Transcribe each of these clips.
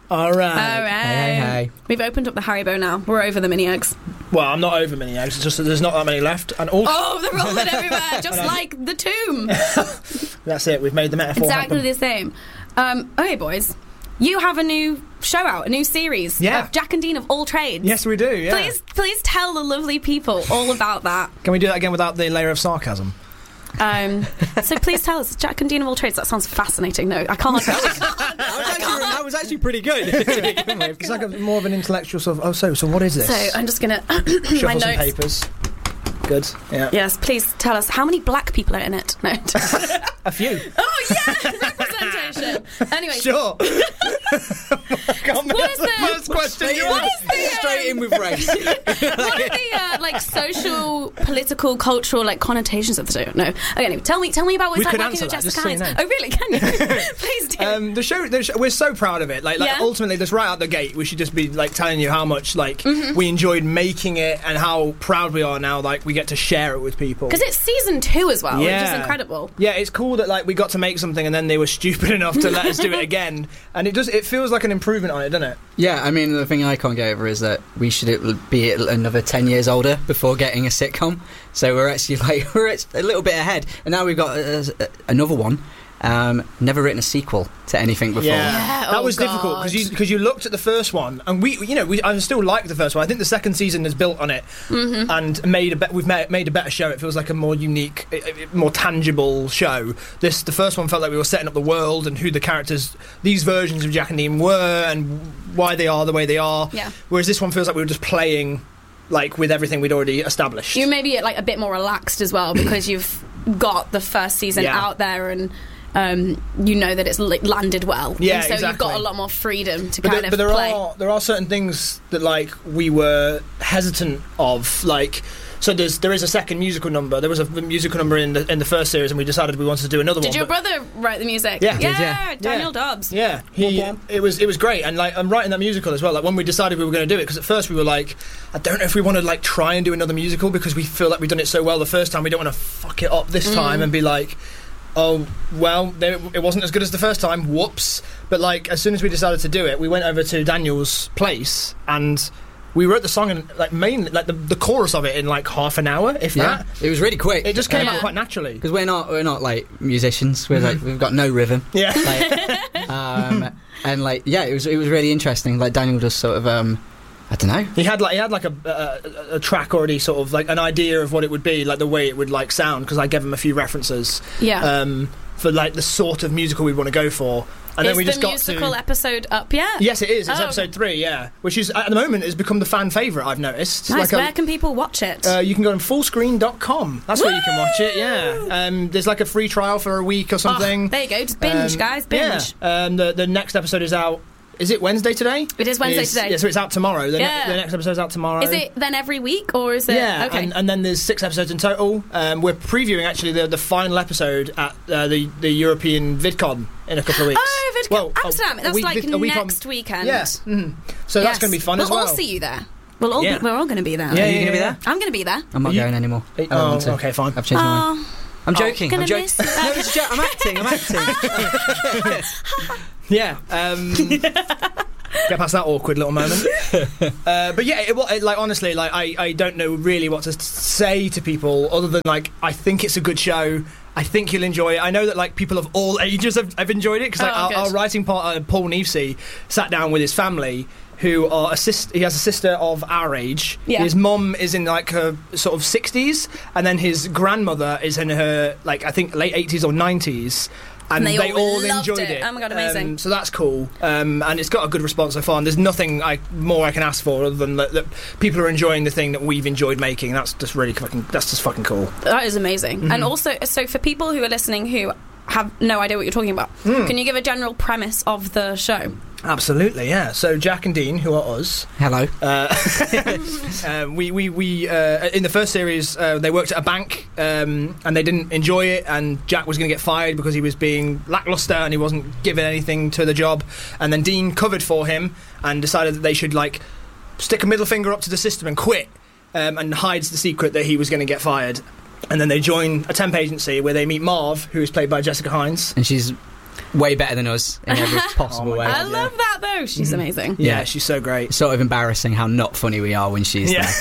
All right. Hey. We've opened up the Haribo now. We're over the mini eggs. Well, I'm not over mini eggs. It's just that there's not that many left. And also, they're rolling everywhere, just like the tomb. That's it. We've made the metaphor Exactly happen. the same. Okay, boys. You have a new show out, a new series. Yeah. Of Jack and Dean of All Trades. Yes, we do. Yeah. Please tell the lovely people all about that. Can we do that again without the layer of sarcasm? So please tell us, Jack and Dean of All Trades. That sounds fascinating. No, I can't. That was actually pretty good. It's like more of an intellectual sort of. So what is this? So I'm just gonna my Shuffle some notes. papers. Good. Yeah. Yes, please tell us how many black people are in it. No. A few. Oh yeah, representation. Anyway, Sure. what is the First question? What is the Straight in with race. what are the social, political, cultural connotations of the show? No. Okay, anyway, tell me about what's We like could working answer with that, Jessica just so you Hines. know. Oh really? Can you? Please do. The show, we're so proud of it. Yeah. Ultimately, just right out the gate, we should just be telling you how much we enjoyed making it and how proud we are now. We get to share it with people. Because it's season 2 as well, which Yeah. is incredible. Yeah, it's cool that we got to make something and then they were stupid enough to let us do it again, and it feels like an improvement on it, doesn't it? Yeah, I mean, the thing I can't get over is that we should be another 10 years older before getting a sitcom. So we're actually we're a little bit ahead, and now we've got another one. Never written a sequel to anything before. Yeah, that was difficult because you looked at the first one, and I still like the first one. I think the second season is built on it and we've made a better show. It feels like a more unique, more tangible show. The first one felt like we were setting up the world and who the characters, these versions of Jack and Dean were, and why they are the way they are. Yeah. Whereas this one feels like we were just playing with everything we'd already established. You may be a bit more relaxed as well because you've got the first season out there and. You know that it's landed well. Yeah, and so exactly. you've got a lot more freedom to but there play. There are certain things that we were hesitant of. So there is a second musical number. There was a musical number in the first series, and we decided we wanted to do another one. Did your brother write the music? Yeah, yeah, Daniel Dobbs. Yeah, it was great, and I'm writing that musical as well. When we decided we were going to do it, because at first we were I don't know if we want to try and do another musical because we feel like we've done it so well the first time. We don't want to fuck it up this time and be oh, well, it wasn't as good as the first time, whoops. But as soon as we decided to do it, we went over to Daniel's place and we wrote the song and mainly the chorus of it in half an hour, if that. It was really quick. It just came out quite naturally. Because we're not musicians. We're we've got no rhythm. Yeah. And it was really interesting. Daniel just sort of I don't know. He had a track already, sort of an idea of what it would be, the way it would sound, because I gave him a few references. Yeah. For the sort of musical we'd want to go for. And then we just got the musical episode up yet? Yes, it is. It's episode 3, yeah. Which is, at the moment, has become the fan favourite, I've noticed. Nice. Where can people watch it? You can go on fullscreen.com. That's where you can watch it, yeah. There's a free trial for a week or something. There you go. Just binge, guys. Binge. Yeah. The next episode is out. Is it Wednesday today? It is Wednesday today. Yeah, so it's out tomorrow. The next episode's out tomorrow. Is it then every week, or is it... Yeah, okay. and then there's 6 episodes in total. We're previewing, actually, the final episode at the European VidCon in a couple of weeks. Oh, VidCon. Well, Amsterdam. That's next weekend. Yeah. Mm-hmm. So that's going to be fun as well. We'll all see you there. We're all going to be there. Yeah, Are you going to be there? I'm going to be there. I'm not going anymore. Okay, fine. I've changed my mind. I'm joking. Gonna I'm joking. miss you. No, it's a joke. I'm acting. Yeah. Get past that awkward little moment. But yeah, honestly, I don't know really what to say to people other than I think it's a good show. I think you'll enjoy it. I know that people of all ages have enjoyed it because our writing partner Paul Nevesey sat down with his family, who are he has a sister of our age. Yeah. His mum is in her sort of 60s, and then his grandmother is in her I think late 80s or 90s. And they all enjoyed it. Oh my god, amazing! So that's cool, and it's got a good response so far. And there's nothing more I can ask for other than that people are enjoying the thing that we've enjoyed making. That's just fucking cool. That is amazing. Mm-hmm. And also, so for people who are listening who have no idea what you're talking about, can you give a general premise of the show? Absolutely, yeah. So Jack and Dean, who are us. Hello. We in the first series they worked at a bank and they didn't enjoy it, and Jack was going to get fired because he was being lackluster and he wasn't giving anything to the job, and then Dean covered for him and decided that they should stick a middle finger up to the system and quit, and hides the secret that he was going to get fired. And then they join a temp agency where they meet Marv, who is played by Jessica Hines. And she's way better than us in every possible way. I love that though. She's amazing. Yeah, she's so great. It's sort of embarrassing how not funny we are when she's there.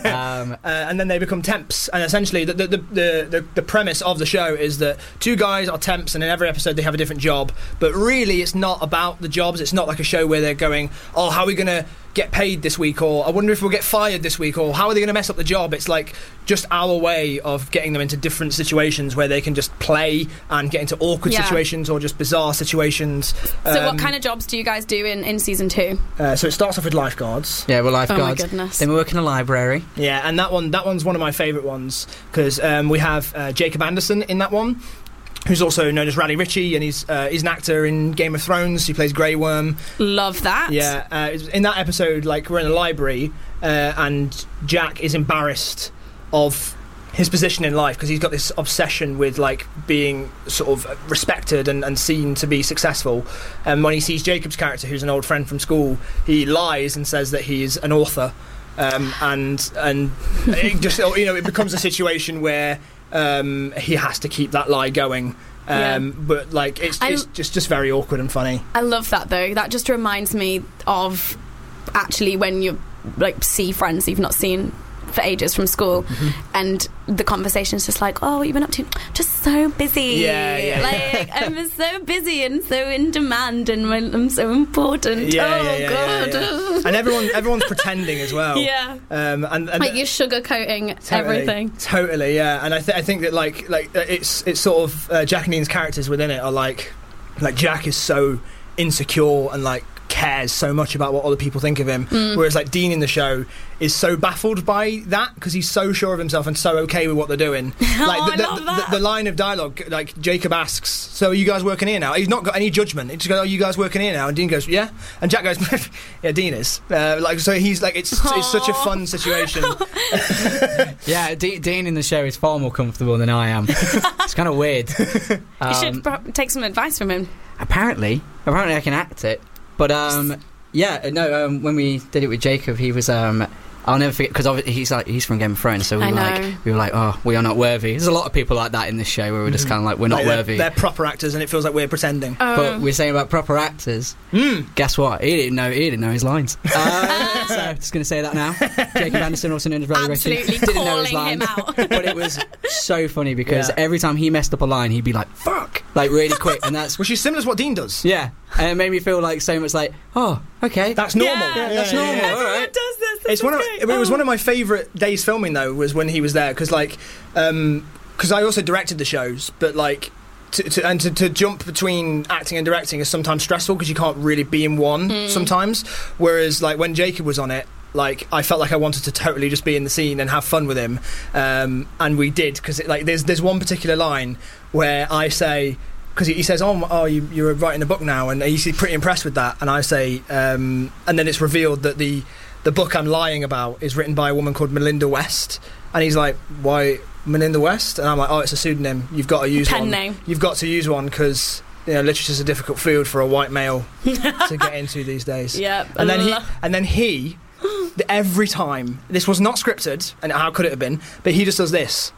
And then they become temps, and essentially the premise of the show is that two guys are temps, and in every episode they have a different job. But really, it's not about the jobs. It's not like a show where they're going, "Oh, how are we gonna get paid this week?" or "I wonder if we'll get fired this week," or "How are they going to mess up the job?" It's like just our way of getting them into different situations where they can just play and get into awkward situations or just bizarre situations. So what kind of jobs do you guys do in season 2? So it starts off with lifeguards. Yeah, we're lifeguards. Oh my goodness. Then we work in a library. Yeah, and that one's one of my favourite ones because we have Jacob Anderson in that one, who's also known as Rally Ritchie, and he's an actor in Game of Thrones. He plays Grey Worm. Love that. Yeah, in that episode, like, we're in a library, and Jack is embarrassed of his position in life because he's got this obsession with, like, being sort of respected and seen to be successful. And when he sees Jacob's character, who's an old friend from school, he lies and says that he's an author. And it just, it becomes a situation where he has to keep that lie going. But like it's just very awkward and funny. I love that though. That just reminds me of actually when you like see friends you've not seen for ages from school, and the conversation's just like, "Oh, what you been up to?" "Just so busy." I'm just so busy and so in demand, and I'm so important. God. And everyone's pretending as well. Yeah. And like you're sugarcoating everything. Totally. Yeah. And I think that like it's sort of Jack and Ian's characters within it are like Jack is so insecure and like cares so much about what other people think of him, whereas like Dean in the show is so baffled by that because he's so sure of himself and so okay with what they're doing. Like the line of dialogue, like Jacob asks, "So are you guys working here now?" He's not got any judgment. He just goes, "Are you guys working here now?" And Dean goes, "Yeah." And Jack goes, "Yeah, Dean is." So he's like, it's such a fun situation. Yeah, Dean in the show is far more comfortable than I am. It's kind of weird. You should take some advice from him. Apparently I can act it. But when we did it with Jacob, he was I'll never forget because he's from Game of Thrones, so we were like, "Oh, we are not worthy." There's a lot of people like that in this show where we're just kind of like, we're not worthy. They're proper actors, and it feels like we're pretending. But we're saying about proper actors. Guess what? He didn't know his lines. So just going to say that now. Jacob Anderson, also known as Rally Ritchie, didn't know his lines. But it was so funny because every time he messed up a line, he'd be like, "Fuck!" like really quick, and that's which is similar to what Dean does. Yeah, and it made me feel like so much like, "Oh, okay, that's normal." That's normal. Everyone all right. does this. It was one of my favourite days filming though, was when he was there because I also directed the shows, but like to jump between acting and directing is sometimes stressful because you can't really be in one sometimes. Whereas like when Jacob was on it, like I felt like I wanted to totally just be in the scene and have fun with him, and we did because like there's one particular line where I say. Because he says, "Oh, you're writing a book now," and he's pretty impressed with that. And I say, and then it's revealed that the book I'm lying about is written by a woman called Melinda West. And he's like, "Why Melinda West?" And I'm like, "Oh, it's a pseudonym. You've got to use one. Name. You've got to use one because literature's a difficult field for a white male to get into these days." Yeah. And then he, every time, this was not scripted, and how could it have been? But he just does this.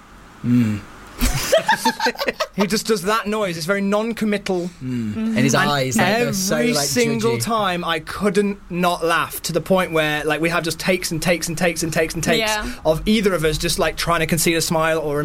He just does that noise. It's very non-committal. And his eyes, every so, like, single judgy. time, I couldn't not laugh to the point where, like, we have just takes and takes and takes and takes and takes of either of us just like trying to conceal a smile or